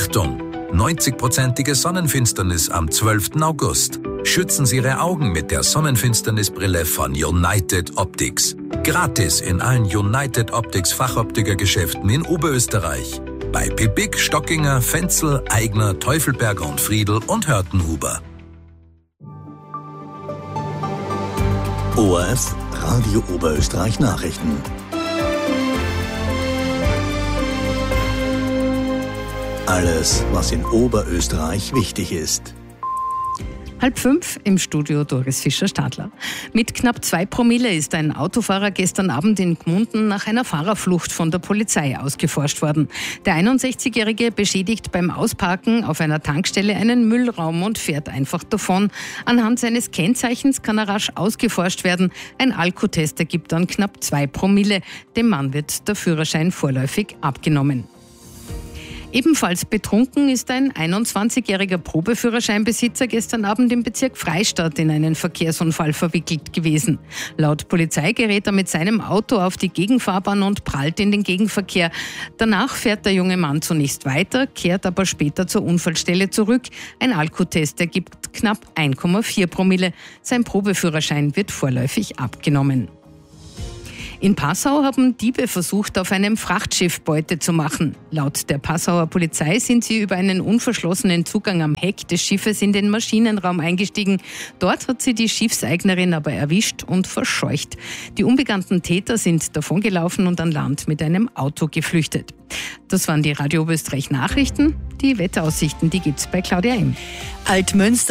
Achtung! 90%ige Sonnenfinsternis am 12. August. Schützen Sie Ihre Augen mit der Sonnenfinsternisbrille von United Optics. Gratis in allen United Optics Fachoptikergeschäften in Oberösterreich. Bei Pippig, Stockinger, Fenzel, Aigner, Teufelberger und Friedl und Hörtenhuber. ORF Radio Oberösterreich Nachrichten. Alles, was in Oberösterreich wichtig ist. 4:30 im Studio Doris Fischer-Stadler. Mit knapp 2 Promille ist ein Autofahrer gestern Abend in Gmunden nach einer Fahrerflucht von der Polizei ausgeforscht worden. Der 61-Jährige beschädigt beim Ausparken auf einer Tankstelle einen Müllraum und fährt einfach davon. Anhand seines Kennzeichens kann er rasch ausgeforscht werden. Ein Alkotest ergibt dann knapp 2 Promille. Dem Mann wird der Führerschein vorläufig abgenommen. Ebenfalls betrunken ist ein 21-jähriger Probeführerscheinbesitzer gestern Abend im Bezirk Freistadt in einen Verkehrsunfall verwickelt gewesen. Laut Polizei gerät er mit seinem Auto auf die Gegenfahrbahn und prallt in den Gegenverkehr. Danach fährt der junge Mann zunächst weiter, kehrt aber später zur Unfallstelle zurück. Ein Alkotest ergibt knapp 1,4 Promille. Sein Probeführerschein wird vorläufig abgenommen. In Passau haben Diebe versucht, auf einem Frachtschiff Beute zu machen. Laut der Passauer Polizei sind sie über einen unverschlossenen Zugang am Heck des Schiffes in den Maschinenraum eingestiegen. Dort hat sie die Schiffseignerin aber erwischt und verscheucht. Die unbekannten Täter sind davongelaufen und an Land mit einem Auto geflüchtet. Das waren die Radio Oberösterreich Nachrichten. Die Wetteraussichten, die gibt's bei Claudia M. Altmünster